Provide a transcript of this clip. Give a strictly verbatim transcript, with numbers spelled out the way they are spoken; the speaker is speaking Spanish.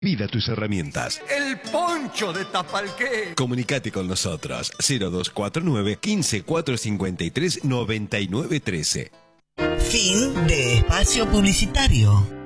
Pida tus herramientas. El poncho de Tapalqué. Comunicate con nosotros. cero dos cuatro nueve, quince, cuatrocientos cincuenta y tres, noventa y nueve trece. Fin de espacio publicitario.